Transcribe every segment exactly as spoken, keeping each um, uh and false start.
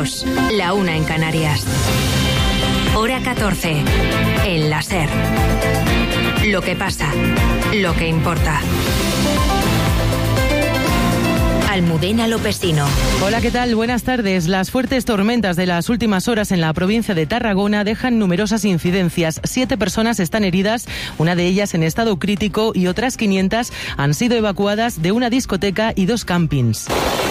dos, la una en Canarias. Hora catorce, en la SER. Lo que pasa, lo que importa. Almudena Lopesino. Hola, ¿qué tal? Buenas tardes. Las fuertes tormentas de las últimas horas en la provincia de Tarragona dejan numerosas incidencias. Siete personas están heridas, una de ellas en estado crítico y otras quinientas han sido evacuadas de una discoteca y dos campings.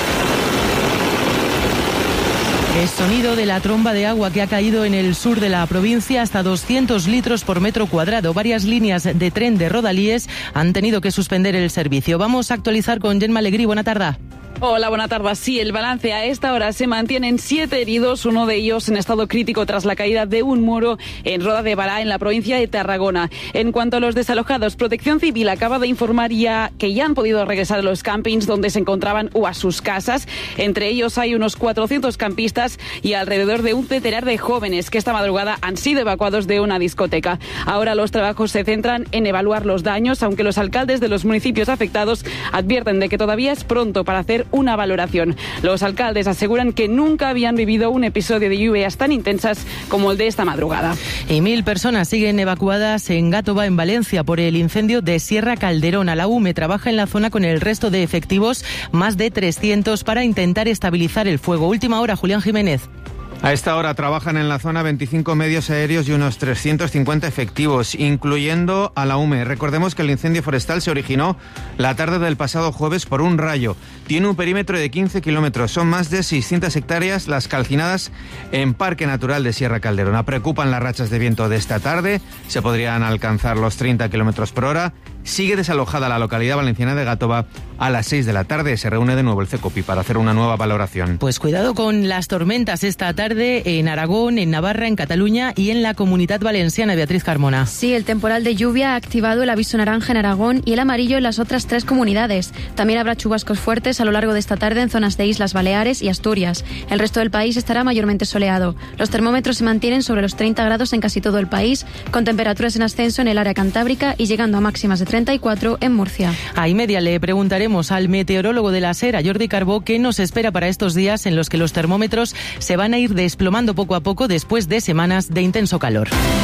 El sonido de la tromba de agua que ha caído en el sur de la provincia, hasta doscientos litros por metro cuadrado. Varias líneas de tren de Rodalies han tenido que suspender el servicio. Vamos a actualizar con Gemma Alegrí. Buena tarde. Hola, buena tarde. Sí, el balance a esta hora se mantienen siete heridos, uno de ellos en estado crítico tras la caída de un muro en Roda de Bará, en la provincia de Tarragona. En cuanto a los desalojados, Protección Civil acaba de informar ya que ya han podido regresar a los campings donde se encontraban o a sus casas. Entre ellos hay unos cuatrocientos campistas y alrededor de un centenar de jóvenes que esta madrugada han sido evacuados de una discoteca. Ahora los trabajos se centran en evaluar los daños, aunque los alcaldes de los municipios afectados advierten de que todavía es pronto para hacer una valoración. Los alcaldes aseguran que nunca habían vivido un episodio de lluvias tan intensas como el de esta madrugada. Y mil personas siguen evacuadas en Gàtova, en Valencia, por el incendio de Sierra Calderona. La U M E trabaja en la zona con el resto de efectivos, más de trescientos, para intentar estabilizar el fuego. Última hora, Julián Jiménez. A esta hora trabajan en la zona veinticinco medios aéreos y unos trescientos cincuenta efectivos, incluyendo a la U M E. Recordemos que el incendio forestal se originó la tarde del pasado jueves por un rayo. Tiene un perímetro de quince kilómetros. Son más de seiscientas hectáreas las calcinadas en Parque Natural de Sierra Calderona. Preocupan las rachas de viento de esta tarde. Se podrían alcanzar los treinta kilómetros por hora. Sigue desalojada la localidad valenciana de Gàtova. A las seis de la tarde se reúne de nuevo el CECOPI para hacer una nueva valoración. Pues cuidado con las tormentas esta tarde en Aragón, en Navarra, en Cataluña y en la Comunidad Valenciana. Beatriz Carmona. Sí, el temporal de lluvia ha activado el aviso naranja en Aragón y el amarillo en las otras tres comunidades. También habrá chubascos fuertes a lo largo de esta tarde en zonas de Islas Baleares y Asturias. El resto del país estará mayormente soleado. Los termómetros se mantienen sobre los treinta grados en casi todo el país, con temperaturas en ascenso en el área cantábrica y llegando a máximas de treinta y cuatro en Murcia. A y media le preguntaremos al meteorólogo de la SER, a Jordi Carbó, qué nos espera para estos días en los que los termómetros se van a ir desplomando poco a poco después de semanas de intenso calor.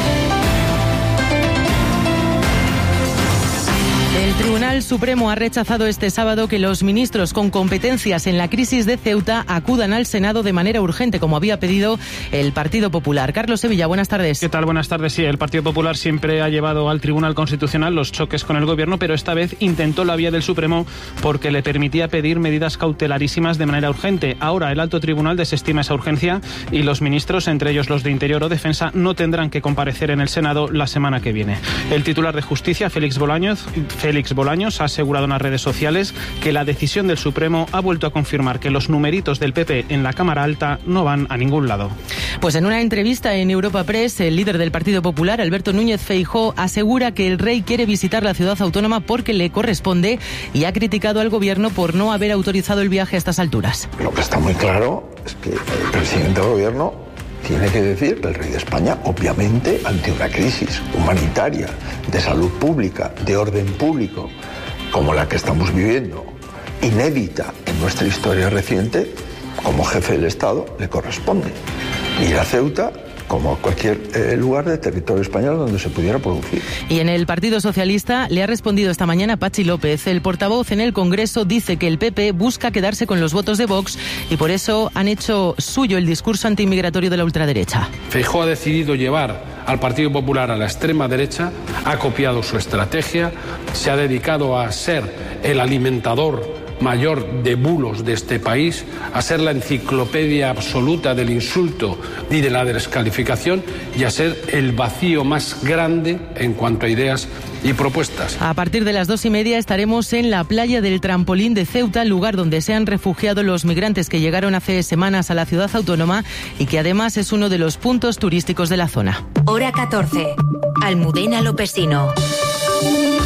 El Tribunal Supremo ha rechazado este sábado que los ministros con competencias en la crisis de Ceuta acudan al Senado de manera urgente, como había pedido el Partido Popular. Carlos Sevilla, buenas tardes. ¿Qué tal? Buenas tardes. Sí, el Partido Popular siempre ha llevado al Tribunal Constitucional los choques con el Gobierno, pero esta vez intentó la vía del Supremo porque le permitía pedir medidas cautelarísimas de manera urgente. Ahora el Alto Tribunal desestima esa urgencia y los ministros, entre ellos los de Interior o Defensa, no tendrán que comparecer en el Senado la semana que viene. El titular de Justicia, Félix Bolaños, Félix Bolaños, ha asegurado en las redes sociales que la decisión del Supremo ha vuelto a confirmar que los numeritos del P P en la Cámara Alta no van a ningún lado. Pues en una entrevista en Europa Press, el líder del Partido Popular, Alberto Núñez Feijóo, asegura que el rey quiere visitar la ciudad autónoma porque le corresponde y ha criticado al Gobierno por no haber autorizado el viaje a estas alturas. Lo que está muy claro es que el presidente del Gobierno tiene que decir que el rey de España, obviamente, ante una crisis humanitaria, de salud pública, de orden público, como la que estamos viviendo, inédita en nuestra historia reciente, como jefe del Estado, le corresponde ir a Ceuta como a cualquier eh, lugar del territorio español donde se pudiera producir. Y en el Partido Socialista le ha respondido esta mañana Patxi López. El portavoz en el Congreso dice que el P P busca quedarse con los votos de Vox y por eso han hecho suyo el discurso antiinmigratorio de la ultraderecha. Feijóo ha decidido llevar al Partido Popular a la extrema derecha, ha copiado su estrategia, se ha dedicado a ser el alimentador mayor de bulos de este país, a ser la enciclopedia absoluta del insulto y de la descalificación y a ser el vacío más grande en cuanto a ideas y propuestas. A partir de las dos y media estaremos en la playa del Trampolín de Ceuta, lugar donde se han refugiado los migrantes que llegaron hace semanas a la ciudad autónoma y que además es uno de los puntos turísticos de la zona. Hora catorce. Almudena Lopesino.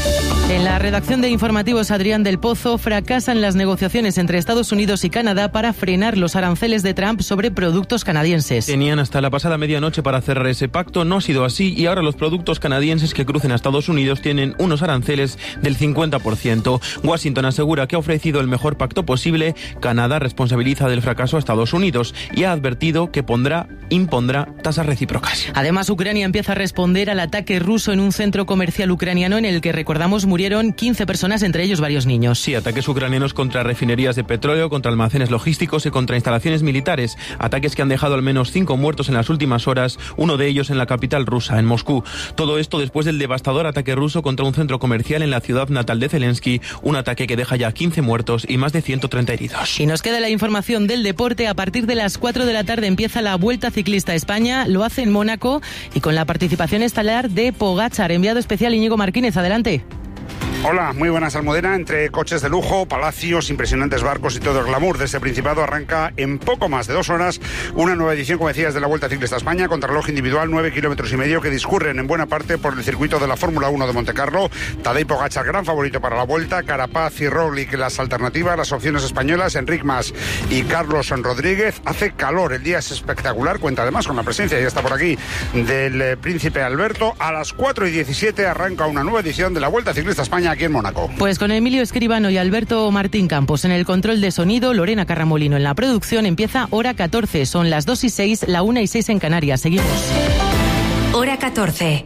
En la redacción de informativos, Adrián del Pozo, fracasan las negociaciones entre Estados Unidos y Canadá para frenar los aranceles de Trump sobre productos canadienses. Tenían hasta la pasada medianoche para cerrar ese pacto, no ha sido así y ahora los productos canadienses que crucen a Estados Unidos tienen unos aranceles del cincuenta por ciento. Washington asegura que ha ofrecido el mejor pacto posible. Canadá responsabiliza del fracaso a Estados Unidos y ha advertido que pondrá, impondrá tasas recíprocas. Además, Ucrania empieza a responder al ataque ruso en un centro comercial ucraniano en el que, recordamos, murieron quince personas, entre ellos varios niños. Sí, ataques ucranianos contra refinerías de petróleo, contra almacenes logísticos y contra instalaciones militares. Ataques que han dejado al menos cinco muertos en las últimas horas, uno de ellos en la capital rusa, en Moscú. Todo esto después del devastador ataque ruso contra un centro comercial en la ciudad natal de Zelensky, un ataque que deja ya quince muertos y más de ciento treinta heridos. Y nos queda la información del deporte. A partir de las cuatro de la tarde empieza la Vuelta Ciclista a España, lo hace en Mónaco y con la participación estelar de Pogačar. Enviado especial Íñigo Martínez, adelante. Hola, muy buenas, Almudena. Entre coches de lujo, palacios, impresionantes barcos y todo el glamour de este Principado arranca en poco más de dos horas una nueva edición, como decías, de la Vuelta Ciclista a España, contrarreloj individual, nueve kilómetros y medio, que discurren en buena parte por el circuito de la Fórmula uno de Montecarlo. Tadej Pogačar, gran favorito para la Vuelta, Carapaz y Roglic las alternativas, las opciones españolas, Enric Mas y Carlos Rodríguez. Hace calor, el día es espectacular, cuenta además con la presencia, ya está por aquí, del eh, Príncipe Alberto. A las cuatro y diecisiete arranca una nueva edición de la Vuelta Ciclista a España aquí en Mónaco. Pues con Emilio Escribano y Alberto Martín Campos en el control de sonido, Lorena Carramolino en la producción, empieza Hora catorce. Son las dos y seis, la una y seis en Canarias. Seguimos. Hora catorce.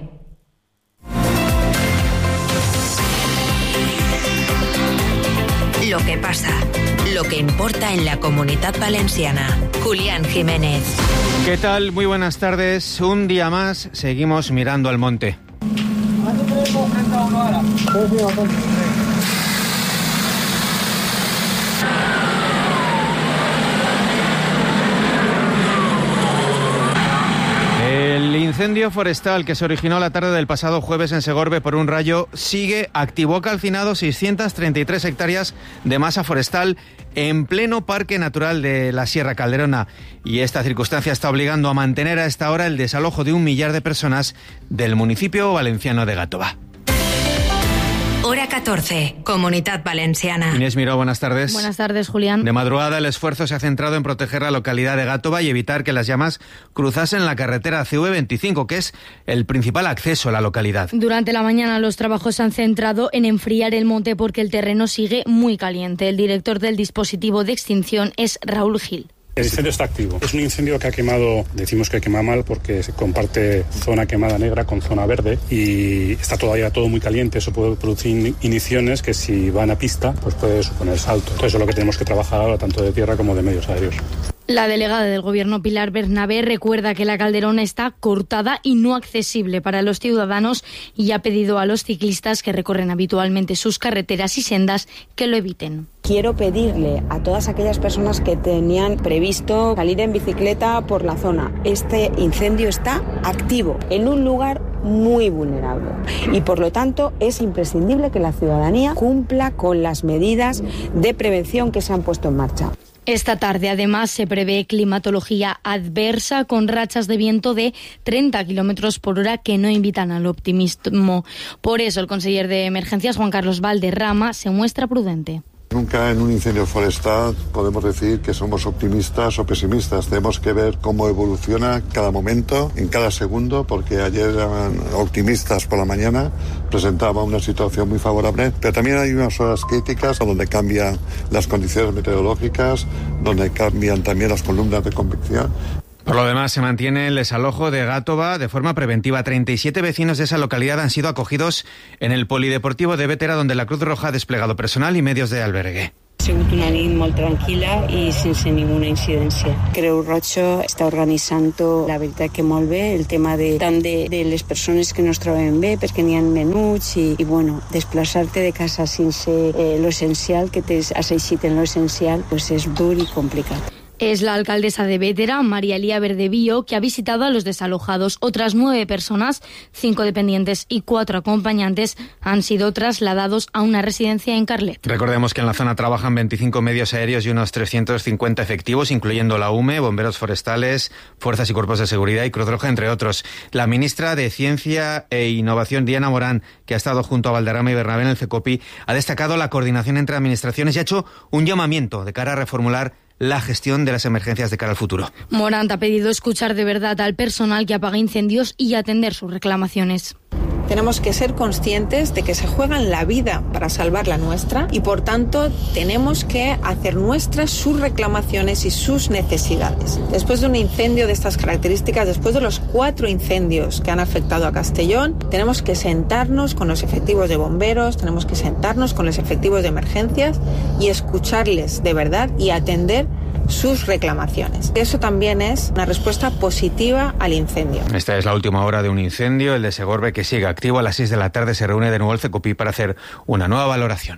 Lo que pasa, lo que importa en la Comunitat Valenciana. Julián Jiménez. ¿Qué tal? Muy buenas tardes. Un día más seguimos mirando al monte. El incendio forestal que se originó la tarde del pasado jueves en Segorbe por un rayo sigue activo, ha calcinado seiscientas treinta y tres hectáreas de masa forestal en pleno Parque Natural de la Sierra Calderona. Y esta circunstancia está obligando a mantener a esta hora el desalojo de un millar de personas del municipio valenciano de Gàtova. Hora catorce, Comunitat Valenciana. Inés Miró, buenas tardes. Buenas tardes, Julián. De madrugada el esfuerzo se ha centrado en proteger la localidad de Gàtova y evitar que las llamas cruzasen la carretera C V veinticinco, que es el principal acceso a la localidad. Durante la mañana los trabajos se han centrado en enfriar el monte porque el terreno sigue muy caliente. El director del dispositivo de extinción es Raúl Gil. El incendio está activo. Es un incendio que ha quemado, decimos que quema mal porque se comparte zona quemada negra con zona verde y está todavía todo muy caliente. Eso puede producir iniciones que si van a pista pues puede suponer salto. Entonces eso es lo que tenemos que trabajar ahora, tanto de tierra como de medios aéreos. La delegada del Gobierno, Pilar Bernabé, recuerda que la Calderona está cortada y no accesible para los ciudadanos y ha pedido a los ciclistas que recorren habitualmente sus carreteras y sendas que lo eviten. Quiero pedirle a todas aquellas personas que tenían previsto salir en bicicleta por la zona. Este incendio está activo en un lugar muy vulnerable y por lo tanto es imprescindible que la ciudadanía cumpla con las medidas de prevención que se han puesto en marcha. Esta tarde, además, se prevé climatología adversa con rachas de viento de treinta kilómetros por hora que no invitan al optimismo. Por eso, el conseller de Emergencias, Juan Carlos Valderrama, se muestra prudente. Nunca en un incendio forestal podemos decir que somos optimistas o pesimistas. Tenemos que ver cómo evoluciona cada momento, en cada segundo, porque ayer eran optimistas por la mañana, presentaba una situación muy favorable, pero también hay unas horas críticas donde cambian las condiciones meteorológicas, donde cambian también las columnas de convección. Por lo demás, se mantiene el desalojo de Gàtova de forma preventiva. treinta y siete vecinos de esa localidad han sido acogidos en el polideportivo de Bétera, donde la Cruz Roja ha desplegado personal y medios de albergue. Ha sigut una nit molt tranquil·la i sense ninguna incidència. Creu Roja està organitzant la veritat que molt bé, el tema de, tant de, de les persones que no es troben bé perquè n'hi ha menuts i, i bueno, desplaçar-te de casa sense eh, lo essencial, que t'has eixit en lo essencial, pues és dur i complicat. Es la alcaldesa de Bétera, María Elía Verdevío, que ha visitado a los desalojados. Otras nueve personas, cinco dependientes y cuatro acompañantes, han sido trasladados a una residencia en Carlet. Recordemos que en la zona trabajan veinticinco medios aéreos y unos trescientos cincuenta efectivos, incluyendo la U M E, bomberos forestales, fuerzas y cuerpos de seguridad y Cruz Roja, entre otros. La ministra de Ciencia e Innovación, Diana Morán, que ha estado junto a Valderrama y Bernabé en el CECOPI, ha destacado la coordinación entre administraciones y ha hecho un llamamiento de cara a reformular la gestión de las emergencias de cara al futuro. Morant ha pedido escuchar de verdad al personal que apaga incendios y atender sus reclamaciones. Tenemos que ser conscientes de que se juegan la vida para salvar la nuestra y, por tanto, tenemos que hacer nuestras sus reclamaciones y sus necesidades. Después de un incendio de estas características, después de los cuatro incendios que han afectado a Castellón, tenemos que sentarnos con los efectivos de bomberos, tenemos que sentarnos con los efectivos de emergencias y escucharles de verdad y atender sus reclamaciones. Eso también es una respuesta positiva al incendio. Esta es la última hora de un incendio, el de Segorbe, que sigue activo. A las seis de la tarde se reúne de nuevo el CECOPI para hacer una nueva valoración.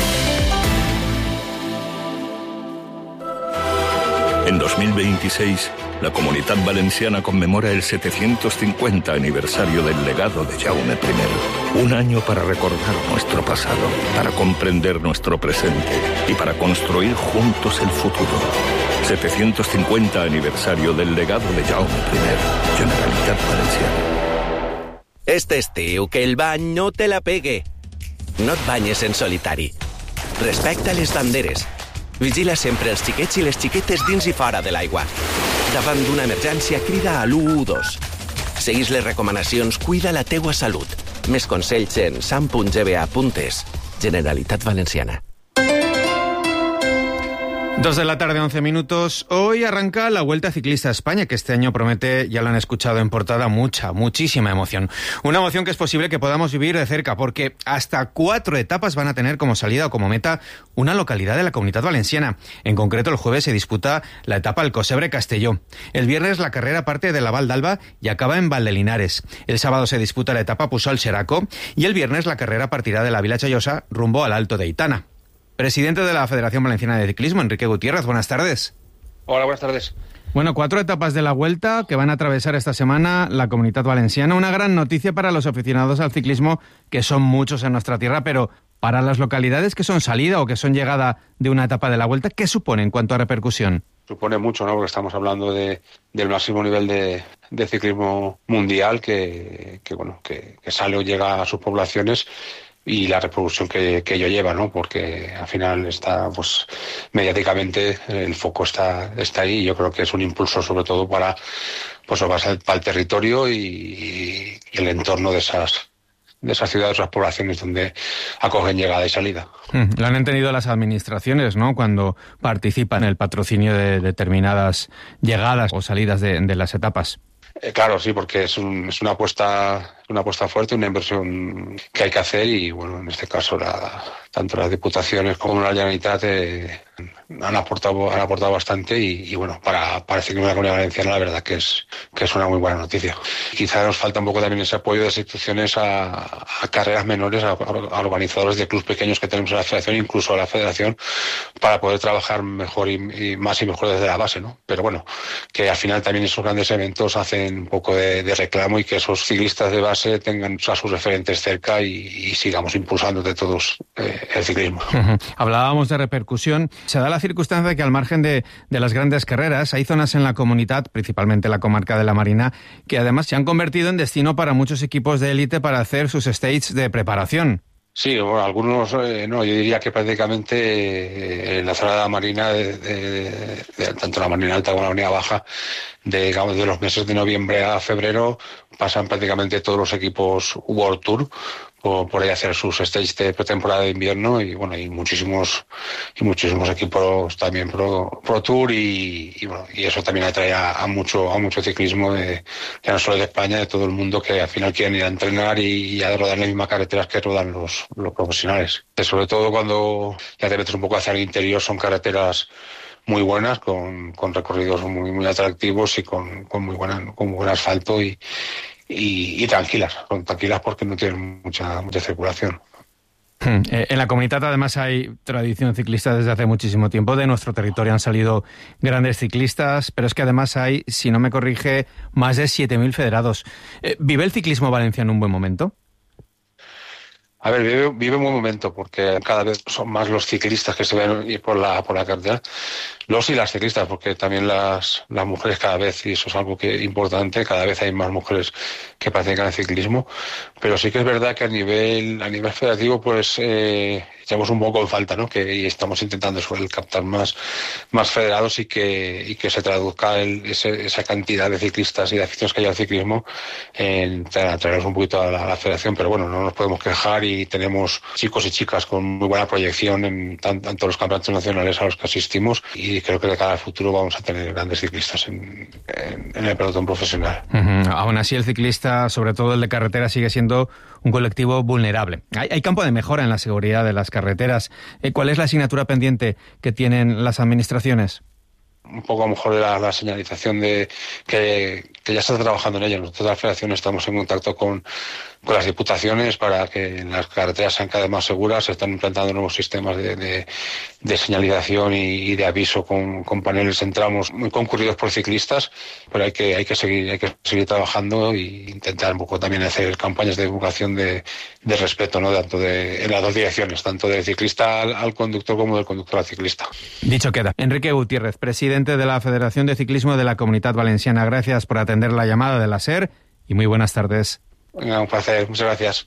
En dos mil veintiséis, la Comunitat Valenciana conmemora el setecientos cincuenta aniversario del legado de Jaume primero. Un año para recordar nuestro pasado, para comprender nuestro presente y para construir juntos el futuro. setecientos cincuenta aniversario del legado de Jaume primero. Generalitat Valenciana. Este estiu, que el bany no te la pegue. No et banyes en solitari. Respecta les banderes. Vigila sempre els xiquets i les xiquetes dins i fora de l'aigua. Davant d'una emergència, crida a l'u u dos. Seguís les recomanacions, cuida la teua salut. Més consells en sam punt g b a punt es. Generalitat Valenciana. Dos de la tarde, once minutos. Hoy arranca la Vuelta Ciclista a España, que este año promete, ya lo han escuchado en portada, mucha, muchísima emoción. Una emoción que es posible que podamos vivir de cerca, porque hasta cuatro etapas van a tener como salida o como meta una localidad de la Comunitat Valenciana. En concreto, el jueves se disputa la etapa Alcocebre-Castelló. El viernes la carrera parte de la Val d'Alba y acaba en Valdelinares. El sábado se disputa la etapa Puçol-Xeraco y el viernes la carrera partirá de la Vila Chayosa rumbo al Alto de Aitana. Presidente de la Federación Valenciana de Ciclismo, Enrique Gutiérrez, buenas tardes. Hola, buenas tardes. Bueno, cuatro etapas de la Vuelta que van a atravesar esta semana la Comunitat Valenciana. Una gran noticia para los aficionados al ciclismo, que son muchos en nuestra tierra, pero para las localidades que son salida o que son llegada de una etapa de la Vuelta, ¿qué supone en cuanto a repercusión? Supone mucho, ¿no? Porque estamos hablando de, del máximo nivel de, de ciclismo mundial que, que bueno, que, que sale o llega a sus poblaciones, y la repercusión que, que ello lleva, ¿no? Porque al final está, pues, mediáticamente el foco está, está ahí, y yo creo que es un impulso sobre todo para, pues, para el territorio y, y el entorno de esas, de esas ciudades, esas poblaciones donde acogen llegada y salida. Lo han entendido las administraciones, ¿no? Cuando participan en el patrocinio de determinadas llegadas o salidas de, de las etapas. Eh, claro, sí, porque es, un, es una apuesta, una apuesta fuerte, una inversión que hay que hacer, y bueno, en este caso la, tanto las diputaciones como la Generalitat eh, han aportado, han aportado bastante, y, y bueno, para, para el ciclismo de la Comunidad Valenciana la verdad que es, que es una muy buena noticia. Quizá nos falta un poco también ese apoyo de las instituciones a, a carreras menores, a, a organizadores de clubes pequeños que tenemos en la Federación, incluso a la Federación, para poder trabajar mejor y, y más y mejor desde la base, ¿no? Pero bueno, que al final también esos grandes eventos hacen un poco de, de reclamo, y que esos ciclistas de base tengan a sus referentes cerca y, y sigamos impulsando de todos eh, el ciclismo. Uh-huh. Hablábamos de repercusión. Se da la circunstancia de que al margen de, de las grandes carreras hay zonas en la comunidad, principalmente la comarca de la Marina, que además se han convertido en destino para muchos equipos de élite para hacer sus stages de preparación. Sí, bueno, algunos, eh, no, yo diría que prácticamente eh, en la zona de la Marina, de, de, de, de, tanto la Marina Alta como la Marina Baja, de, digamos, de los meses de noviembre a febrero, pasan prácticamente todos los equipos World Tour por, por ahí hacer sus stages de pretemporada de invierno, y bueno, y muchísimos y muchísimos equipos también Pro, Pro Tour, y, y bueno, y eso también atrae a, a mucho a mucho ciclismo de, ya no solo de España, de todo el mundo, que al final quieren ir a entrenar y, y a rodar las mismas carreteras que rodan los, los profesionales. Sobre todo cuando ya te metes un poco hacia el interior, son carreteras muy buenas, con, con recorridos muy muy atractivos y con, con muy buena, con muy buen asfalto, y Y, y tranquilas, son tranquilas porque no tienen mucha mucha circulación. En la Comunitat, además, hay tradición ciclista desde hace muchísimo tiempo. De nuestro territorio han salido grandes ciclistas, pero es que además hay, si no me corrige, más de siete mil federados. ¿Vive el ciclismo valenciano un buen momento? A ver, vive, vive un buen momento, porque cada vez son más los ciclistas que se ven ir por la, por la carretera. Los y las ciclistas, porque también las, las mujeres cada vez, y eso es algo que importante, cada vez hay más mujeres que practican el ciclismo. Pero sí que es verdad que a nivel, a nivel federativo, pues, eh, echamos un poco en falta, ¿no? Que y estamos intentando eso, el captar más, más federados y que, y que se traduzca el, ese, esa cantidad de ciclistas y de aficionados que hay al ciclismo en traerlos un poquito a la, a la federación. Pero bueno, no nos podemos quejar y tenemos chicos y chicas con muy buena proyección en tanto los campeonatos nacionales a los que asistimos, y creo que de cara al futuro vamos a tener grandes ciclistas en, en, en el pelotón profesional. Uh-huh. Aún así, el ciclista, sobre todo el de carretera, sigue siendo un colectivo vulnerable. Hay, hay campo de mejora en la seguridad de las carreteras. ¿Cuál es la asignatura pendiente que tienen las administraciones? Un poco a lo mejor la, la señalización de que, que ya se está trabajando en ello. Nosotros, la Federación, estamos en contacto con, con las diputaciones para que las carreteras sean cada vez más seguras. Se están implantando nuevos sistemas de, de, de señalización y, y de aviso con, con paneles en tramos muy concurridos por ciclistas, pero hay que, hay que seguir, hay que seguir trabajando e intentar un poco también hacer campañas de divulgación de, de respeto, ¿no? Tanto de, en las dos direcciones, tanto del ciclista al, al conductor como del conductor al ciclista. Dicho queda. Enrique Gutiérrez, presidente de la Federación de Ciclismo de la Comunitat Valenciana. Gracias por atender la llamada de la SER y muy buenas tardes. Un placer, muchas gracias.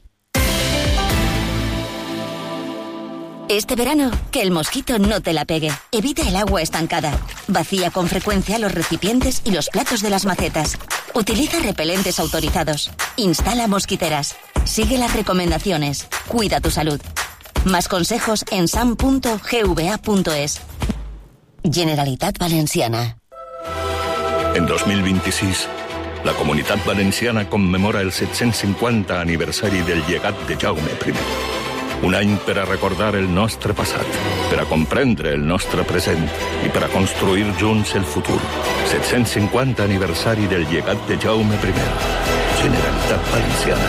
Este verano, que el mosquito no te la pegue. Evita el agua estancada. Vacía con frecuencia los recipientes y los platos de las macetas. Utiliza repelentes autorizados. Instala mosquiteras. Sigue las recomendaciones. Cuida tu salud. Más consejos en sam punto gva punto es. Generalitat Valenciana. En dos mil vint-i-sis, la Comunitat Valenciana commemora el set-cents cinquanta aniversari del llegat de Jaume primer. Un any per a recordar el nostre passat, per a comprendre el nostre present i per a construir junts el futur. set-cents cinquanta aniversari del llegat de Jaume primer. Generalitat Valenciana.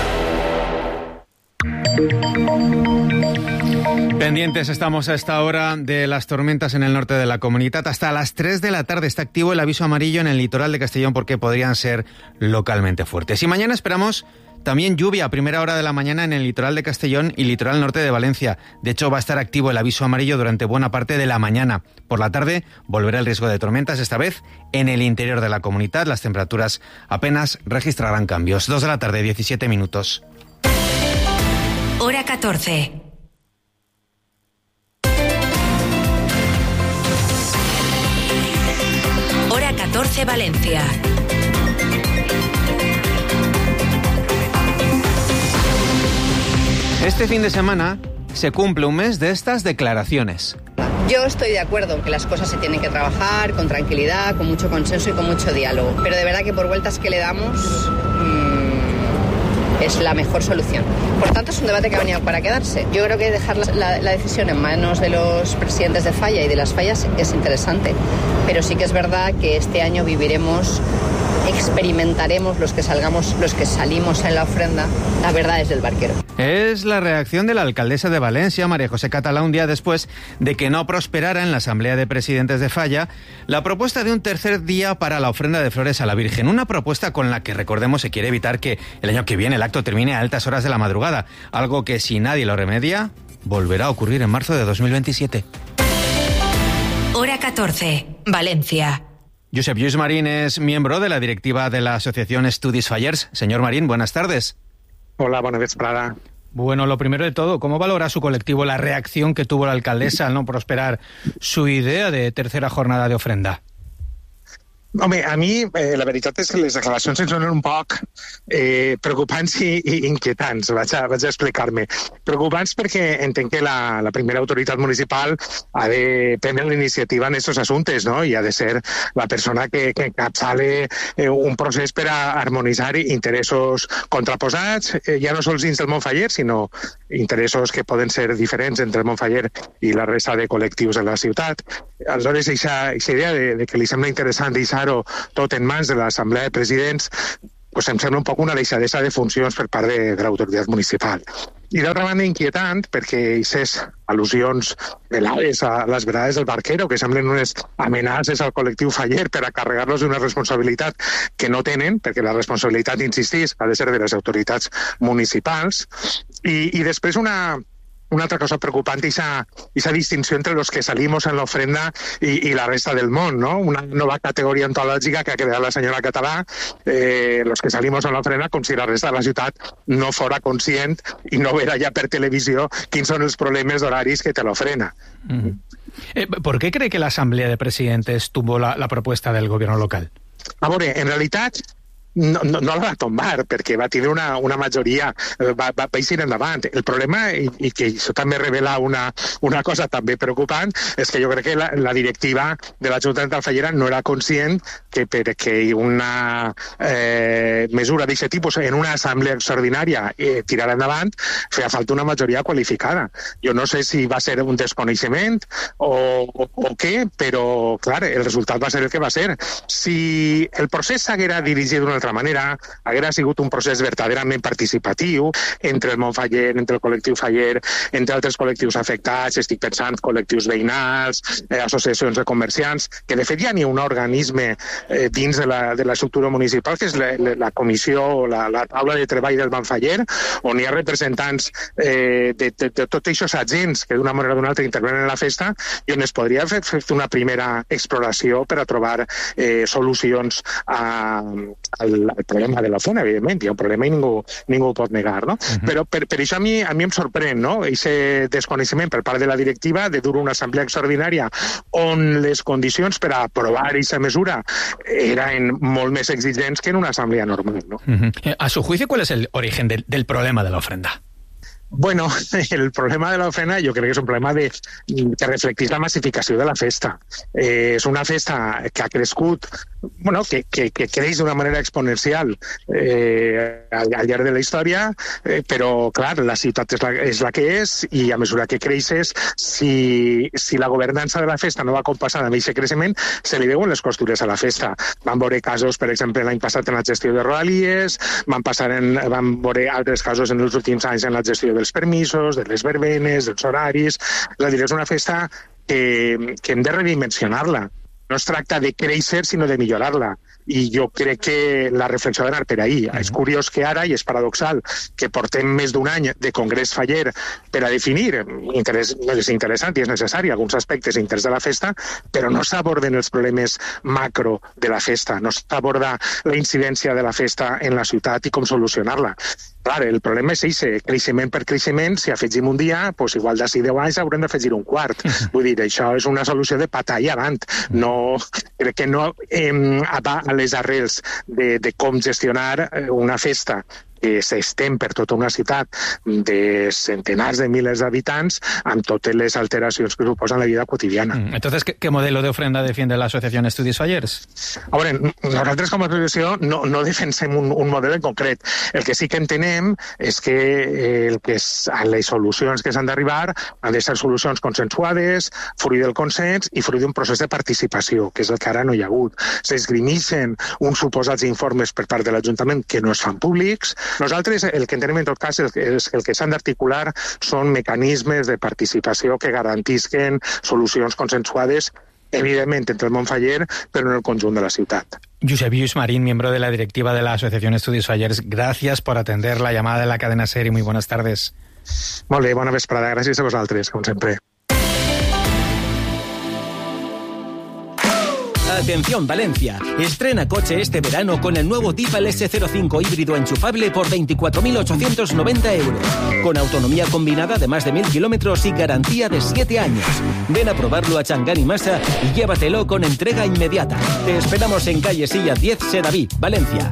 Pendientes estamos a esta hora de las tormentas en el norte de la Comunitat. Hasta las tres de la tarde está activo el aviso amarillo en el litoral de Castellón porque podrían ser localmente fuertes. Y mañana esperamos también lluvia a primera hora de la mañana en el litoral de Castellón y litoral norte de Valencia. De hecho, va a estar activo el aviso amarillo durante buena parte de la mañana. Por la tarde volverá el riesgo de tormentas, esta vez en el interior de la Comunitat. Las temperaturas apenas registrarán cambios. Dos de la tarde, diecisiete minutos. Hora catorce. Hora catorce, Valencia. Este fin de semana se cumple un mes de estas declaraciones. Yo estoy de acuerdo que las cosas se tienen que trabajar con tranquilidad, con mucho consenso y con mucho diálogo. Pero de verdad que por vueltas que le damos mmm, es la mejor solución. Por tanto, es un debate que ha venido para quedarse. Yo creo que dejar la, la decisión en manos de los presidentes de falla y de las fallas es interesante. Pero sí que es verdad que este año viviremos, experimentaremos los que salgamos, los que salimos en la ofrenda, la verdad es del barquero. Es la reacción de la alcaldesa de Valencia, María José Catalá, un día después de que no prosperara en la Asamblea de Presidentes de Falla la propuesta de un tercer día para la ofrenda de flores a la Virgen. Una propuesta con la que, recordemos, se quiere evitar que el año que viene el acto termine a altas horas de la madrugada. Algo que, si nadie lo remedia, volverá a ocurrir en marzo de dos mil veintisiete. Hora catorce, Valencia. Josep Lluís Marín es miembro de la directiva de la Asociación Estudis Fallers. Señor Marín, buenas tardes. Hola, bona vesprada. Bueno, lo primero de todo, ¿cómo valora su colectivo la reacción que tuvo la alcaldesa al no prosperar su idea de tercera jornada de ofrenda? Home, a mi eh, la veritat és que les declaracions ens donen un poc eh, preocupants i, i inquietants. Vaig a, vaig a explicar-me. Preocupants perquè entenc que la, la primera autoritat municipal ha de prendre la iniciativa en aquests assumptes, no? I ha de ser la persona que, que encapçale eh, un procés per a harmonitzar interessos contraposats, eh, ja no sols dins del Montfaller, sinó interessos que poden ser diferents entre el Montfaller i la resta de col·lectius de la ciutat. Aleshores, aquesta idea de, de que li sembla interessant deixar tot en mans de l'Assemblea de Presidents, pues em sembla un poc una deixadesa de funcions per part de, de l'autoritat municipal. I d'altra banda inquietant perquè aquestes al·lusions velades a les verades del Barquero, que semblen unes amenaces al col·lectiu faller per a carregar-los d'una responsabilitat que no tenen, perquè la responsabilitat, insistís, ha de ser de les autoritats municipals. I, i després una... Una altra cosa preocupant és esa distinció entre los que salimos en la ofrenda y, y la resta del món, ¿no? Una nova categoria ontològica que ha creat la senyora Català, eh, los que salimos en la ofrenda, com si la resta de la ciutat no fora conscient i no vera ja per televisió quins són els problemes d'horaris que te l'ofrena. Uh-huh. eh, ¿Por qué cree que la Asamblea de Presidentes tuvo la, la propuesta del gobierno local? A veure, en realitat... No, no, no la va tombar, perquè va tenir una, una majoria, va, va, va eixir endavant. El problema, i, i que això també revela una, una cosa també preocupant, és que jo crec que la, la directiva de l'Ajuntament d'Alfagera no era conscient que perquè una eh, mesura d'aquest tipus en una assemblea extraordinària eh, tirar endavant, feia falta una majoria qualificada. Jo no sé si va ser un desconeixement o, o, o què, però, clar, el resultat va ser el que va ser. Si el procés s'haguera dirigit d'una altra manera, haguera sigut un procés verdaderament participatiu entre el món faller, entre el col·lectiu faller, entre altres col·lectius afectats, estic pensant col·lectius veïnals, eh, associacions de comerciants, que de fet ja n'hi ha un organisme eh, dins de la, de l'estructura municipal, que és la, la comissió o la, la taula de treball del món faller, on hi ha representants eh, de, de, de tots aquests agents que d'una manera o d'una altra intervenen en la festa i on es podria fer, fer una primera exploració per a trobar eh, solucions a, al el, el problema de la zona, evidentment, hi ha un problema i ningú, ningú ho pot negar, no? Uh-huh. Però per, per això a mi, a mi em sorprèn, no?, aquest desconeixement per part de la directiva de dur una assemblea extraordinària on les condicions per a aprovar aquesta mesura eren molt més exigents que en una assemblea normal, no? Uh-huh. A su juicio, ¿cuál es el origen del, del problema de la ofrenda? Bueno, el problema de la ofrenda jo crec que és un problema de, que reflecteix la massificació de la festa. Eh, és una festa que ha crescut, bueno, que, que, que creix d'una manera exponencial eh, al, al llarg de la història, eh, però, clar, la ciutat és la, és la que és i a mesura que creixes, si, si la governança de la festa no va compassada amb aquest creixement, se li veuen les costures a la festa. Van veure casos, per exemple, l'any passat en la gestió de rodalies, van, passar en, van veure altres casos en els últims anys en la gestió dels permisos, de les verbenes, dels horaris. És a dir, és una festa que, que hem de redimensionar-la. No es tracta de créixer, sinó de millorar-la. I jo crec que la reflexió ha d'anar per ahí. Mm-hmm. És curiós que ara, i és paradoxal, que portem més d'un any de congrés faller per a definir, interès, és interessant i és necessari, alguns aspectes d'interès de la festa, però no s'aborden els problemes macro de la festa, no s'aborda la incidència de la festa en la ciutat i com solucionar-la. Clar, el problema és això, creixement per creixement, si afegim un dia, doncs igual d'ací deu anys haurem d'afegir un quart. Vull dir, això és una solució de patar i avant. No, crec que no eh, va a les arrels de, de com gestionar una festa que s'estén per tota una ciutat de centenars de milers d'habitants amb totes les alteracions que suposen la vida quotidiana. Entonces, ¿qué, qué modelo de ofrenda defiende la Asociación Estudis Fallers? A veure, nosaltres com a associació no, no defensem un, un model en concret. El que sí que entenem és que el que és, a les solucions que s'han d'arribar han de ser solucions consensuades, fruit del consens i fruit d'un procés de participació, que és el que ara no hi ha hagut. S'esgrimixen uns suposats informes per part de l'Ajuntament que no es fan públics. Nosaltres el que entenem en tot cas és que el que s'han d'articular són mecanismes de participació que garantisquen solucions consensuades, evidentment entre el món faller, però en el conjunt de la ciutat. Josep Lluís Marín, miembro de la directiva de la Asociación Estudis Fallers, gracias por atender la llamada de la cadena SER y muy buenas tardes. Molt bé, bona vesprada. Gràcies a vosaltres, com sempre. Atención Valencia, estrena coche este verano con el nuevo Tiffal ese cero cinco híbrido enchufable por veinticuatro mil ochocientos noventa euros, con autonomía combinada de más de mil kilómetros y garantía de siete años. Ven a probarlo a Changán y Masa y llévatelo con entrega inmediata. Te esperamos en calle Silla diez, Sedaví, Valencia.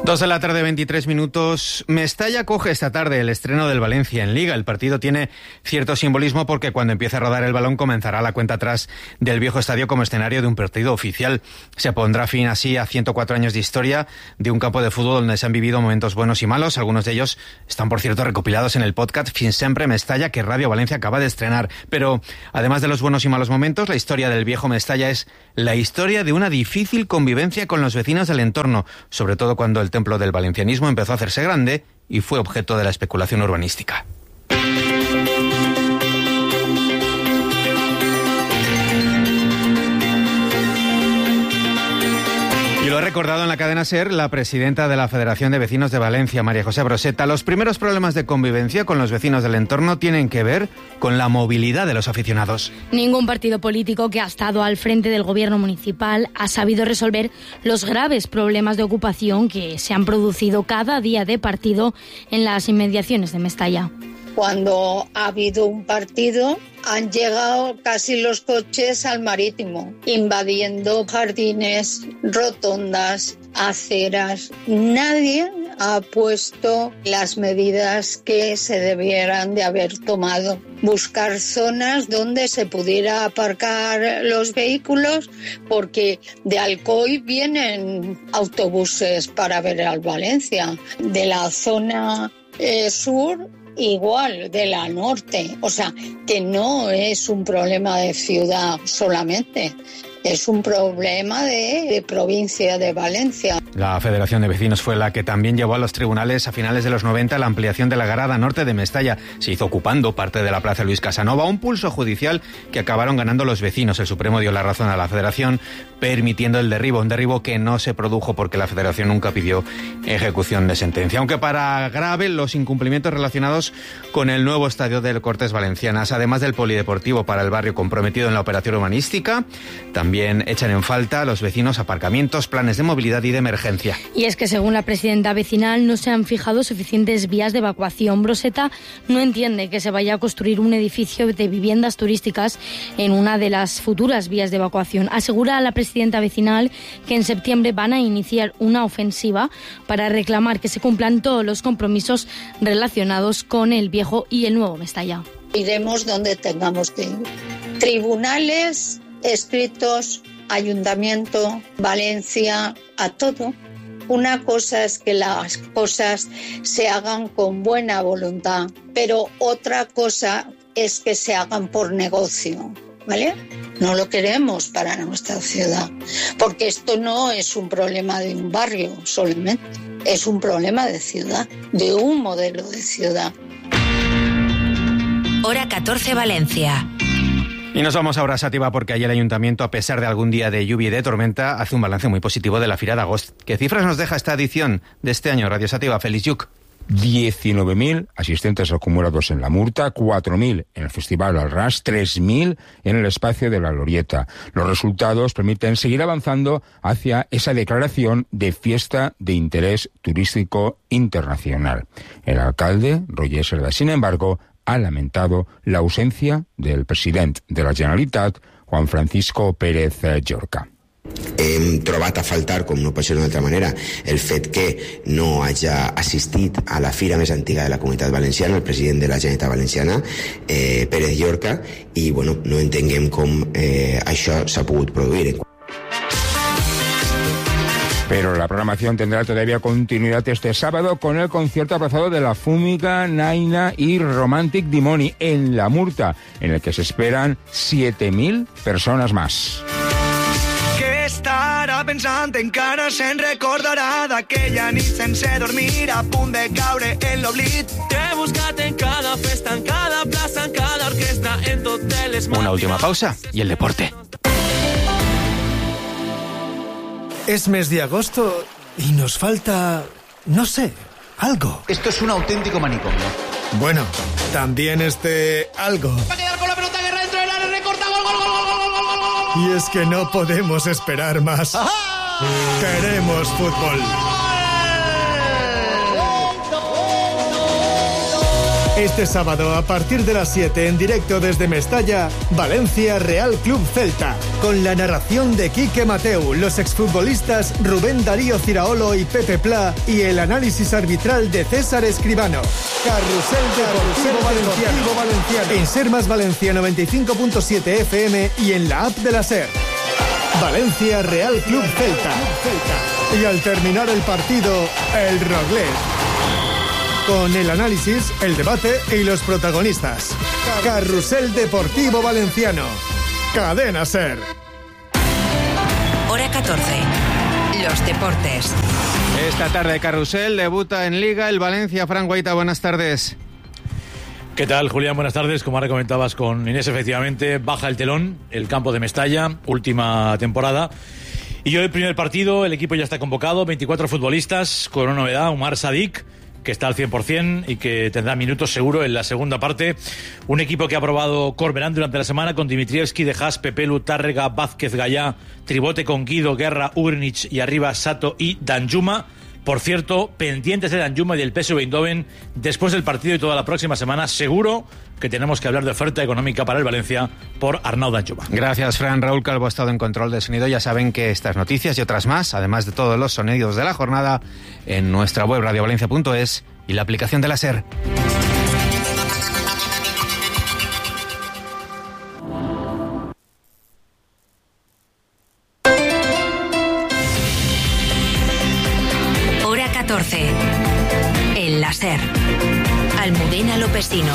Dos de la tarde, veintitrés minutos. Mestalla coge esta tarde el estreno del Valencia en Liga. El partido tiene cierto simbolismo porque cuando empiece a rodar el balón comenzará la cuenta atrás del viejo estadio como escenario de un partido oficial. Se pondrá fin así a ciento cuatro años de historia de un campo de fútbol donde se han vivido momentos buenos y malos. Algunos de ellos están, por cierto, recopilados en el podcast Fin Sempre Mestalla que Radio Valencia acaba de estrenar. Pero, además de los buenos y malos momentos, la historia del viejo Mestalla es la historia de una difícil convivencia con los vecinos del entorno, sobre todo cuando el templo del valencianismo empezó a hacerse grande y fue objeto de la especulación urbanística. Y lo ha recordado en la cadena SER la presidenta de la Federación de Vecinos de Valencia, María José Broseta. Los primeros problemas de convivencia con los vecinos del entorno tienen que ver con la movilidad de los aficionados. Ningún partido político que ha estado al frente del gobierno municipal ha sabido resolver los graves problemas de ocupación que se han producido cada día de partido en las inmediaciones de Mestalla. Cuando ha habido un partido, han llegado casi los coches al Marítimo, invadiendo jardines, rotondas, aceras. Nadie ha puesto las medidas que se debieran de haber tomado. Buscar zonas donde se pudiera aparcar los vehículos, porque de Alcoy vienen autobuses para ver al Valencia. De la zona eh, sur, igual, de la norte. O sea, que no es un problema de ciudad solamente, es un problema de, de provincia de Valencia. La Federación de Vecinos fue la que también llevó a los tribunales a finales de los noventa la ampliación de la garada norte de Mestalla. Se hizo ocupando parte de la Plaza Luis Casanova, un pulso judicial que acabaron ganando los vecinos. El Supremo dio la razón a la Federación, permitiendo el derribo, un derribo que no se produjo porque la Federación nunca pidió ejecución de sentencia. Aunque para grave los incumplimientos relacionados con el nuevo estadio del Cortes Valencianas, además del polideportivo para el barrio comprometido en la operación urbanística, también También echan en falta a los vecinos aparcamientos, planes de movilidad y de emergencia. Y es que según la presidenta vecinal no se han fijado suficientes vías de evacuación. Broseta no entiende que se vaya a construir un edificio de viviendas turísticas en una de las futuras vías de evacuación. Asegura a la presidenta vecinal que en septiembre van a iniciar una ofensiva para reclamar que se cumplan todos los compromisos relacionados con el viejo y el nuevo Mestalla. Iremos donde tengamos que ir. Tribunales, escritos, ayuntamiento, Valencia, a todo. Una cosa es que las cosas se hagan con buena voluntad, pero otra cosa es que se hagan por negocio, ¿vale? No lo queremos para nuestra ciudad, porque esto no es un problema de un barrio solamente, es un problema de ciudad, de un modelo de ciudad. Hora catorce, Valencia. Y nos vamos ahora a Sátiva porque allí el Ayuntamiento, a pesar de algún día de lluvia y de tormenta, hace un balance muy positivo de la Fira de Agost. ¿Qué cifras nos deja esta edición de este año? Radio Sátiva, Félix Lluc. diecinueve mil asistentes acumulados en la Murta, cuatro mil en el Festival al Ras, tres mil en el espacio de la Glorieta. Los resultados permiten seguir avanzando hacia esa declaración de fiesta de interés turístico internacional. El alcalde, Roger Cerdà, sin embargo, ha lamentado la ausencia del president de la Generalitat, Juan Francisco Pérez Llorca. Hem trobat a faltar, com no pot ser d'una altra manera, el fet que no hagi assistit a la fira més antiga de la Comunitat Valenciana, el president de la Generalitat Valenciana, eh, Pérez Llorca, i bueno, no entenguem com eh, això s'ha pogut produir. Pero la programación tendrá todavía continuidad este sábado con el concierto aplazado de La Fúmiga, Naina y Romantic Dimoni en la Murta, en el que se esperan siete mil personas más. Què estarà pensant? Encara se'n recordarà d'aquella nit sense dormir, a punt de caure en l'oblit. T'he buscat en cada festa, en cada plaça, en cada orquestra, en totes les... Una última pausa y el deporte. Es mes de agosto y nos falta, no sé, algo. Esto es un auténtico manicomio. Bueno, también este algo. Va a quedar con la pelota, guerra dentro del área, recorta, gol, gol, gol, gol, gol, gol, gol. Y es que no podemos esperar más. ¡Ajá! Queremos fútbol. Este sábado, a partir de las siete, en directo desde Mestalla, Valencia Real Club Celta, con la narración de Quique Mateu, los exfutbolistas Rubén Darío Ciraolo y Pepe Pla, y el análisis arbitral de César Escribano. Carrusel Deportivo Valenciano. Valenciano. En Ser Más Valencia noventa y cinco punto siete F M y en la app de la Ser. Valencia Real Club Celta. Y al terminar el partido, el Roglet. Con el análisis, el debate y los protagonistas. Carrusel Deportivo Valenciano. Cadena Ser. Hora catorce. Los deportes. Esta tarde Carrusel debuta en Liga el Valencia. Fran Guaita, buenas tardes. ¿Qué tal, Julián? Buenas tardes. Como ahora comentabas con Inés, efectivamente, baja el telón, el campo de Mestalla, última temporada. Y hoy el primer partido, el equipo ya está convocado, veinticuatro futbolistas, con una novedad, Umar Sadik, que está al cien por ciento y que tendrá minutos seguro en la segunda parte. Un equipo que ha probado Corberán durante la semana con Dimitrievski, De Haas, Pepelu, Tárrega, Vázquez, Gallá, Tribote con Guido, Guerra, Ugrinic y arriba Sato y Danjuma. Por cierto, pendientes de Danjuma y del P S V Eindhoven después del partido y toda la próxima semana. Seguro que tenemos que hablar de oferta económica para el Valencia por Arnau Danjuma. Gracias, Fran. Raúl Calvo ha estado en control de sonido. Ya saben que estas noticias y otras más, además de todos los sonidos de la jornada, en nuestra web radio valencia punto es y la aplicación de la Ser. Hora catorce. El La Ser. Almudena Lopesino.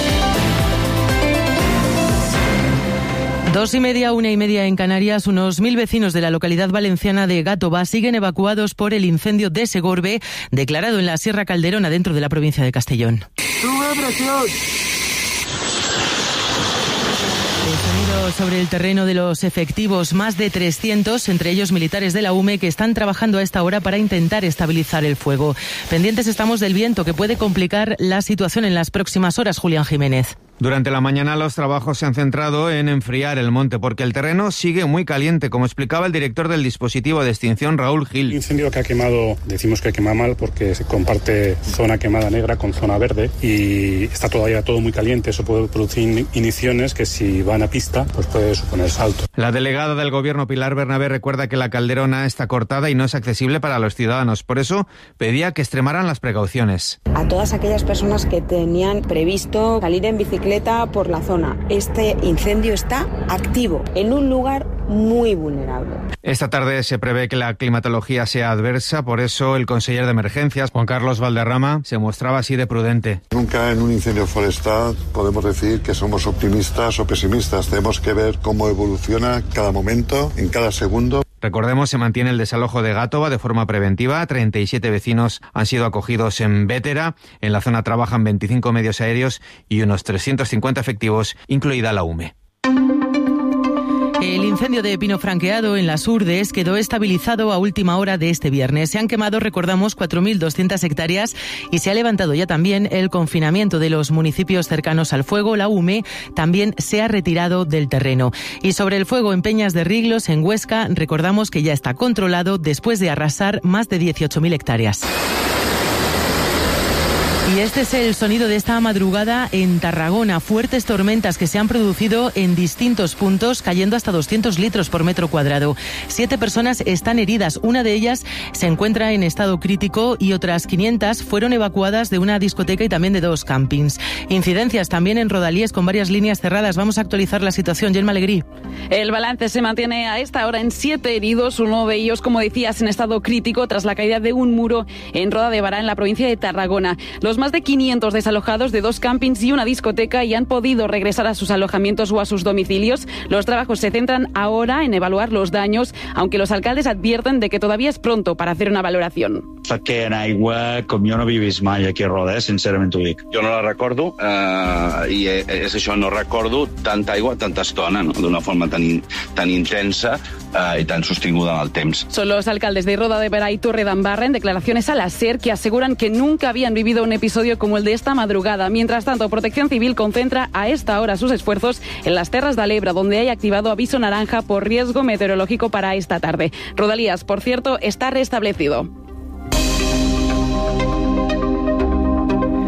Dos y media, una y media en Canarias. Unos mil vecinos de la localidad valenciana de Gàtova siguen evacuados por el incendio de Segorbe, declarado en la Sierra Calderona, dentro de la provincia de Castellón. El sonido sobre el terreno de los efectivos, más de trescientos, entre ellos militares de la U M E, que están trabajando a esta hora para intentar estabilizar el fuego. Pendientes estamos del viento, que puede complicar la situación en las próximas horas. Julián Jiménez. Durante la mañana los trabajos se han centrado en enfriar el monte porque el terreno sigue muy caliente, como explicaba el director del dispositivo de extinción, Raúl Gil. El incendio que ha quemado, decimos que quema mal porque se comparte zona quemada negra con zona verde y está todavía todo muy caliente. Eso puede producir iniciones que, si van a pista, pues puede suponer salto. La delegada del gobierno, Pilar Bernabé, recuerda que la Calderona está cortada y no es accesible para los ciudadanos. Por eso pedía que extremaran las precauciones. A todas aquellas personas que tenían previsto salir en bicicleta por la zona. Este incendio está activo en un lugar muy vulnerable. Esta tarde se prevé que la climatología sea adversa, por eso el conseller de emergencias, Juan Carlos Valderrama, se mostraba así de prudente. Nunca en un incendio forestal podemos decir que somos optimistas o pesimistas. Tenemos que ver cómo evoluciona cada momento, en cada segundo. Recordemos, se mantiene el desalojo de Gàtova de forma preventiva. treinta y siete vecinos han sido acogidos en Bétera. En la zona trabajan veinticinco medios aéreos y unos trescientos cincuenta efectivos, incluida la U M E. El incendio de Pino Franqueado en las Urdes quedó estabilizado a última hora de este viernes. Se han quemado, recordamos, cuatro mil doscientas hectáreas y se ha levantado ya también el confinamiento de los municipios cercanos al fuego. La U M E también se ha retirado del terreno. Y sobre el fuego en Peñas de Riglos, en Huesca, recordamos que ya está controlado después de arrasar más de dieciocho mil hectáreas. Y este es el sonido de esta madrugada en Tarragona. Fuertes tormentas que se han producido en distintos puntos, cayendo hasta doscientos litros por metro cuadrado. Siete personas están heridas. Una de ellas se encuentra en estado crítico y otras quinientas fueron evacuadas de una discoteca y también de dos campings. Incidencias también en Rodalíes con varias líneas cerradas. Vamos a actualizar la situación. Gemma Alegrí. El balance se mantiene a esta hora en siete heridos. Uno de ellos, como decías, en estado crítico tras la caída de un muro en Roda de Bará, en la provincia de Tarragona. Los más de quinientos desalojados de dos campings y una discoteca y han podido regresar a sus alojamientos o a sus domicilios. Los trabajos se centran ahora en evaluar los daños, aunque los alcaldes advierten de que todavía es pronto para hacer una valoración. Perquè en aigua, com jo no he vist mai aquí a Roda, eh? Sincerament t'ho dic. Jo no la recordo, eh, i és això, no recordo tanta aigua, tanta estona, no? D'una forma tan, in, tan intensa eh, y tan sostinguda en el temps. Son los alcaldes de Roda de Bará y Torredembarra en declaraciones a la SER que aseguran que nunca habían vivido un episodio como el de esta madrugada. Mientras tanto, Protección Civil concentra a esta hora sus esfuerzos en las Terras de L'Ebre, donde hay activado aviso naranja por riesgo meteorológico para esta tarde. Rodalías, por cierto, está restablecido.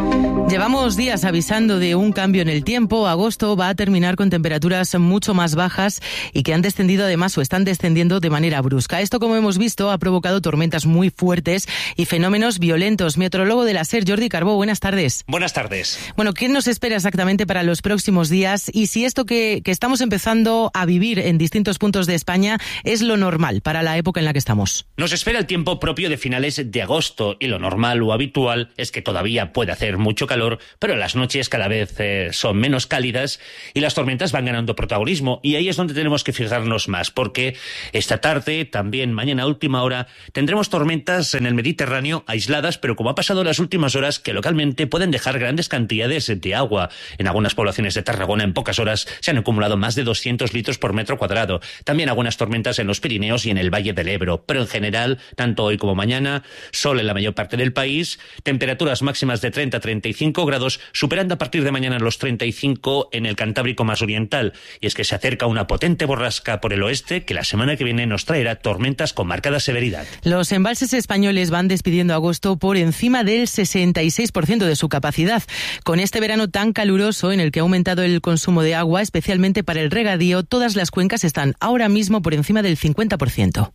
Llevamos días avisando de un cambio en el tiempo. Agosto va a terminar con temperaturas mucho más bajas y que han descendido además o están descendiendo de manera brusca. Esto, como hemos visto, ha provocado tormentas muy fuertes y fenómenos violentos. Meteorólogo de la SER, Jordi Carbó, buenas tardes. Buenas tardes. Bueno, ¿qué nos espera exactamente para los próximos días? Y si esto que, que estamos empezando a vivir en distintos puntos de España es lo normal para la época en la que estamos. Nos espera el tiempo propio de finales de agosto y lo normal o habitual es que todavía puede hacer mucho calor, pero las noches cada vez eh, son menos cálidas y las tormentas van ganando protagonismo, y ahí es donde tenemos que fijarnos más, porque esta tarde, también mañana a última hora, tendremos tormentas en el Mediterráneo aisladas, pero como ha pasado en las últimas horas, que localmente pueden dejar grandes cantidades de agua. En algunas poblaciones de Tarragona en pocas horas se han acumulado más de doscientos litros por metro cuadrado. También algunas tormentas en los Pirineos y en el Valle del Ebro, pero en general, tanto hoy como mañana, sol en la mayor parte del país, temperaturas máximas de treinta a treinta y cinco grados, superando a partir de mañana los treinta y cinco en el Cantábrico más oriental. Y es que se acerca una potente borrasca por el oeste que la semana que viene nos traerá tormentas con marcada severidad. Los embalses españoles van despidiendo agosto por encima del sesenta y seis por ciento de su capacidad. Con este verano tan caluroso en el que ha aumentado el consumo de agua, especialmente para el regadío, todas las cuencas están ahora mismo por encima del cincuenta por ciento.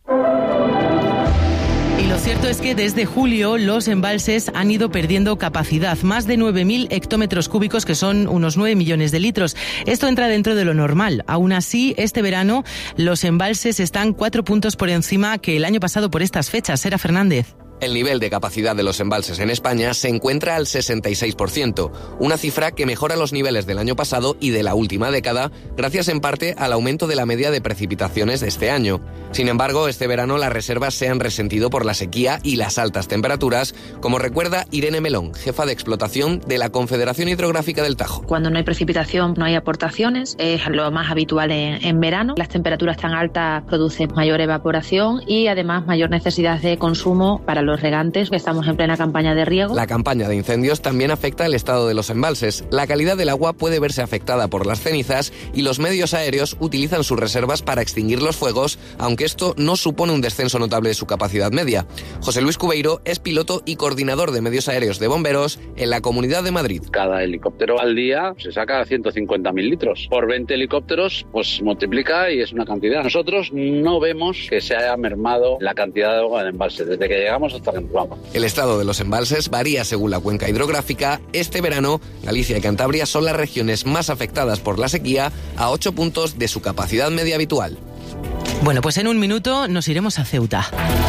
Y lo cierto es que desde julio los embalses han ido perdiendo capacidad, más de nueve mil hectómetros cúbicos, que son unos nueve millones de litros. Esto entra dentro de lo normal. Aún así, este verano los embalses están cuatro puntos por encima que el año pasado por estas fechas. Sera Fernández. El nivel de capacidad de los embalses en España se encuentra al sesenta y seis por ciento, una cifra que mejora los niveles del año pasado y de la última década, gracias en parte al aumento de la media de precipitaciones de este año. Sin embargo, este verano las reservas se han resentido por la sequía y las altas temperaturas, como recuerda Irene Melón, jefa de explotación de la Confederación Hidrográfica del Tajo. Cuando no hay precipitación, no hay aportaciones, es lo más habitual en, en verano. Las temperaturas tan altas producen mayor evaporación y además mayor necesidad de consumo para los regantes, que estamos en plena campaña de riego. La campaña de incendios también afecta el estado de los embalses. La calidad del agua puede verse afectada por las cenizas y los medios aéreos utilizan sus reservas para extinguir los fuegos, aunque esto no supone un descenso notable de su capacidad media. José Luis Cubeiro es piloto y coordinador de medios aéreos de bomberos en la Comunidad de Madrid. Cada helicóptero al día se saca ciento cincuenta mil litros. Por veinte helicópteros, pues multiplica y es una cantidad. Nosotros no vemos que se haya mermado la cantidad de agua en embalse. Desde que llegamos hasta que entramos. El estado de los embalses varía según la cuenca hidrográfica. Este verano, Galicia y Cantabria son las regiones más afectadas por la sequía, a ocho puntos de su capacidad media habitual. Bueno, pues en un minuto nos iremos a Ceuta.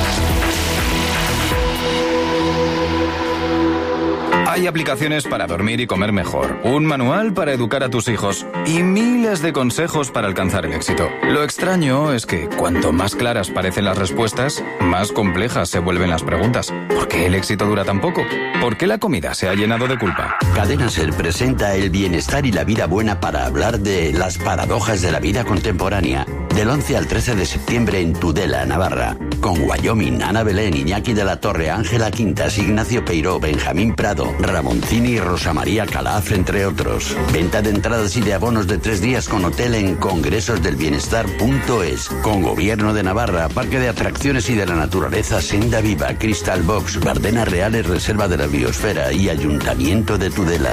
Hay aplicaciones para dormir y comer mejor, un manual para educar a tus hijos y miles de consejos para alcanzar el éxito. Lo extraño es que cuanto más claras parecen las respuestas, más complejas se vuelven las preguntas. ¿Por qué el éxito dura tan poco? ¿Por qué la comida se ha llenado de culpa? Cadena SER presenta el bienestar y la vida buena para hablar de las paradojas de la vida contemporánea. Del once al trece de septiembre en Tudela, Navarra. Con Wyoming, Ana Belén, Iñaki de la Torre, Ángela Quintas, Ignacio Peiró, Benjamín Prado, Ramoncini y Rosa María Calaf, entre otros. Venta de entradas y de abonos de tres días con hotel en congresosdelbienestar punto es. Con Gobierno de Navarra, Parque de Atracciones y de la Naturaleza, Senda Viva, Crystal Box, Bardenas Reales, Reserva de la Biosfera y Ayuntamiento de Tudela.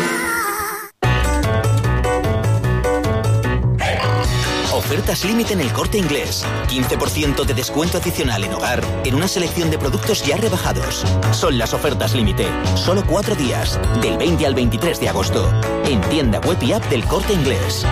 Ofertas límite en El Corte Inglés. quince por ciento de descuento adicional en hogar en una selección de productos ya rebajados. Son las ofertas límite. Solo cuatro días, del veinte al veintitrés de agosto. En tienda web y app del Corte Inglés.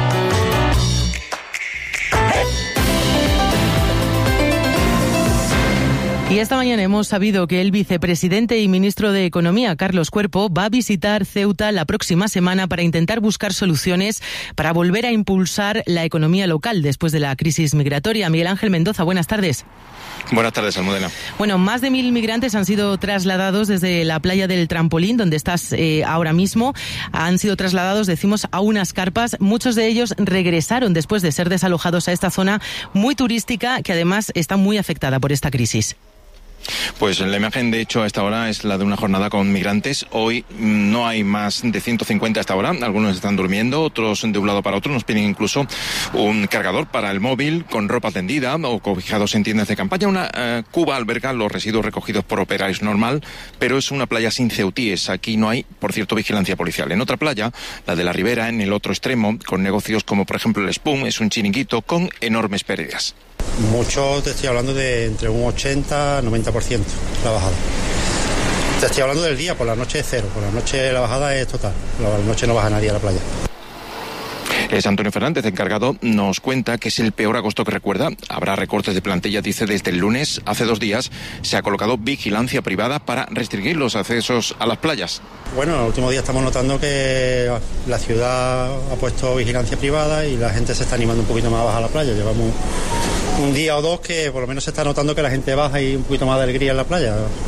Y esta mañana hemos sabido que el vicepresidente y ministro de Economía, Carlos Cuerpo, va a visitar Ceuta la próxima semana para intentar buscar soluciones para volver a impulsar la economía local después de la crisis migratoria. Miguel Ángel Mendoza, buenas tardes. Buenas tardes, Almudena. Bueno, más de mil migrantes han sido trasladados desde la playa del Trampolín, donde estás eh, ahora mismo. Han sido trasladados, decimos, a unas carpas. Muchos de ellos regresaron después de ser desalojados a esta zona muy turística, que además está muy afectada por esta crisis. Pues la imagen, de hecho, a esta hora es la de una jornada con migrantes. Hoy no hay más de ciento cincuenta a esta hora. Algunos están durmiendo, otros de un lado para otro. Nos piden incluso un cargador para el móvil con ropa tendida o cobijados en tiendas de campaña. Una uh, cuba alberga los residuos recogidos por operarios normal, pero es una playa sin ceutíes. Aquí no hay, por cierto, vigilancia policial. En otra playa, la de la Ribera, en el otro extremo, con negocios como por ejemplo el Spoon, es un chiringuito con enormes pérdidas. Mucho, te estoy hablando de entre un ochenta a noventa por ciento la bajada. Te estoy hablando del día, por la noche es cero, por la noche la bajada es total, por la noche no baja nadie a la playa. Es Antonio Fernández, encargado, nos cuenta que es el peor agosto que recuerda. Habrá recortes de plantilla, dice, desde el lunes. Hace dos días se ha colocado vigilancia privada para restringir los accesos a las playas. Bueno, en el último día estamos notando que la ciudad ha puesto vigilancia privada y la gente se está animando un poquito más a bajar a la playa. Llevamos un día o dos que por lo menos se está notando que la gente baja y un poquito más de alegría en la playa.